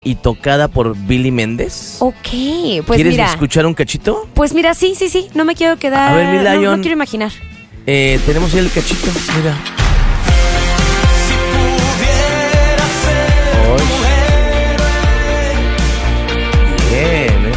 y tocada por Billy Méndez. Ok, pues ¿Quieres mira. escuchar un cachito? Pues mira, sí, no me quiero quedar. A ver, mi Lion. No quiero imaginar. Tenemos ahí el cachito, mira. Bien,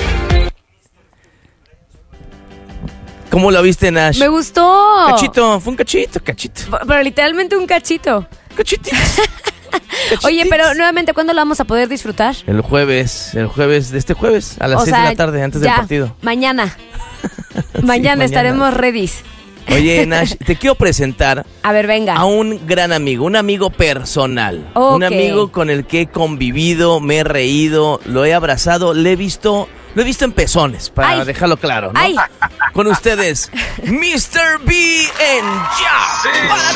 ¿Cómo lo viste, Nash? Me gustó. Cachito, fue un cachito. Pero literalmente un cachito. Cachitito. Oye, pero nuevamente, ¿cuándo lo vamos a poder disfrutar? El jueves de este jueves, a las 6 de la tarde, antes del partido. Mañana. Sí, mañana estaremos ready. Oye, Nash, te quiero presentar a ver, venga. A un gran amigo, un amigo personal. Okay. Un amigo con el que he convivido, me he reído, lo he abrazado, lo he visto en pezones, para dejarlo claro, ¿no? Ay. Con ustedes, Mr. B en Ya. Sí,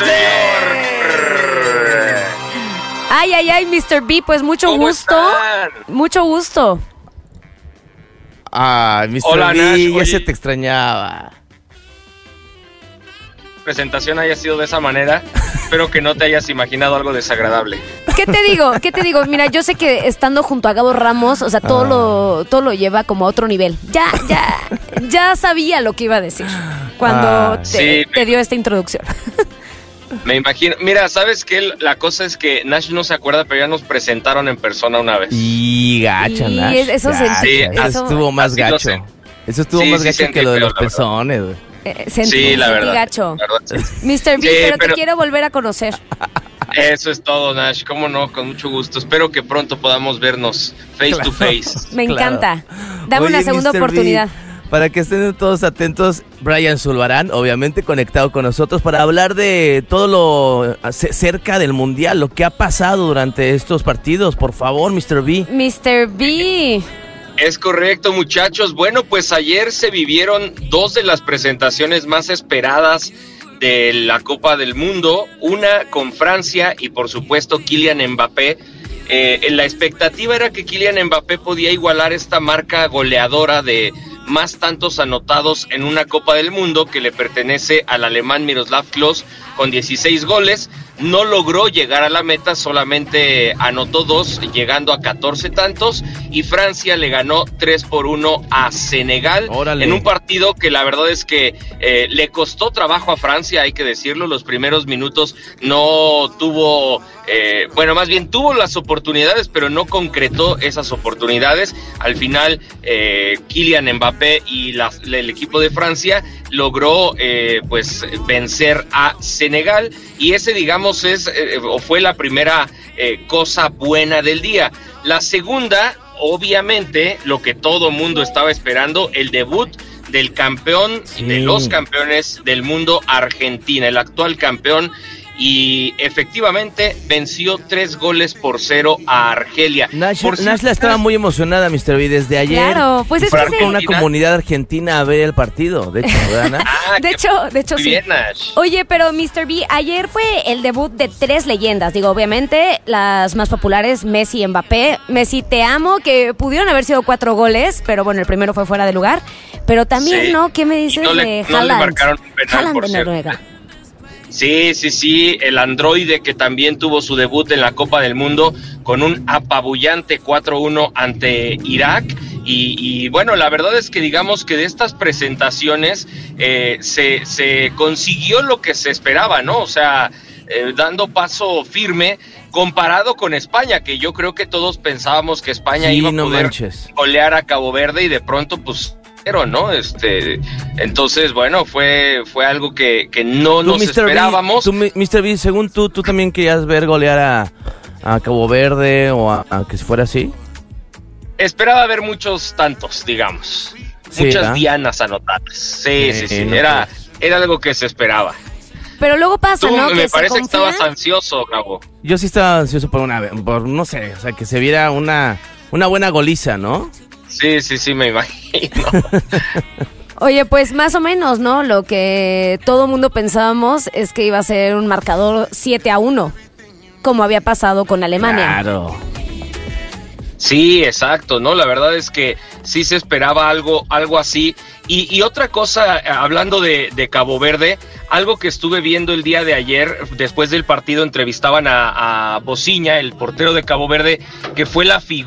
Ay, Mr. B, pues mucho gusto. Están? Mucho gusto. Ay, Mr. Hola, B, Nash, ya oye. se te extrañaba. Presentación haya sido de esa manera. Espero que no te hayas imaginado algo desagradable. ¿Qué te digo? Mira, yo sé que estando junto a Gabo Ramos, o sea, todo lo lleva como a otro nivel. Ya sabía lo que iba a decir cuando te dio esta introducción. Me imagino. Mira, ¿sabes qué? La cosa es que Nash no se acuerda, pero ya nos presentaron en persona una vez. Y gacha, Nash. Eso estuvo más gacho. Eso estuvo más gacho que lo de los pezones, güey. Sí, la verdad. Gacho. La verdad, sí. Mr. B, pero te quiero volver a conocer. Eso es todo, Nash. Cómo no, con mucho gusto. Espero que pronto podamos vernos face to face. Me encanta. Dame una segunda oportunidad. B, para que estén todos atentos, Brian Zulbarán, obviamente conectado con nosotros para hablar de todo lo cerca del Mundial, lo que ha pasado durante estos partidos. Por favor, Mr. B. Mr. B. Es correcto, muchachos. Bueno, pues ayer se vivieron dos de las presentaciones más esperadas de la Copa del Mundo, una con Francia y por supuesto Kylian Mbappé. La expectativa era que Kylian Mbappé podía igualar esta marca goleadora de más tantos anotados en una Copa del Mundo que le pertenece al alemán Miroslav Klose con 16 goles. No logró llegar a la meta, solamente anotó 2, llegando a 14 tantos, y Francia le ganó 3-1 a Senegal. Órale. En un partido que la verdad es que le costó trabajo a Francia, hay que decirlo. Los primeros minutos no tuvo, más bien tuvo las oportunidades, pero no concretó esas oportunidades. Al final, Kylian Mbappé y el equipo de Francia logró vencer a Senegal, y ese, digamos, fue la primera cosa buena del día. La segunda, obviamente, lo que todo mundo estaba esperando, el debut del campeón, de los campeones del mundo, Argentina, el actual campeón, y efectivamente venció 3-0 a Argelia. Nash la estaba muy emocionada, Mr. B, desde ayer. Claro, pues es que con una comunidad argentina a ver el partido, de hecho, ¿verdad, Nash? de hecho sí. Bien, Nash. Oye, pero Mr. B, ayer fue el debut de 3 leyendas. Digo, obviamente, las más populares, Messi y Mbappé. Messi, te amo, que pudieron haber sido 4 goles, pero bueno, el primero fue fuera de lugar. Pero también, sí. ¿no? ¿Qué me dices de Haaland? No le marcaron un penal, Haaland por de cierto. Noruega. Sí, el androide que también tuvo su debut en la Copa del Mundo con un apabullante 4-1 ante Irak. Y bueno, la verdad es que digamos que de estas presentaciones se consiguió lo que se esperaba, ¿no? O sea, dando paso firme comparado con España, que yo creo que todos pensábamos que España iba a poder golear a Cabo Verde, y de pronto pues ¿no? Entonces, bueno, fue algo que no nos esperábamos. Mr. B, según tú también querías ver golear a Cabo Verde o a que fuera así. Esperaba ver muchos tantos, digamos. Sí, muchas dianas anotadas. Sí. Era algo que se esperaba. Pero luego pasa, tú, ¿no? Me parece que estabas ansioso, Gabo. Yo sí estaba ansioso por no sé, o sea, que se viera una buena goliza, ¿no? Sí, me imagino. Oye, pues más o menos, ¿no? Lo que todo mundo pensábamos es que iba a ser un marcador 7-1, como había pasado con Alemania. Claro. Sí, exacto, ¿no? La verdad es que sí se esperaba algo así. Y otra cosa, hablando de Cabo Verde, Algo que estuve viendo el día de ayer, después del partido entrevistaban a Bociña, el portero de Cabo Verde, que fue la figura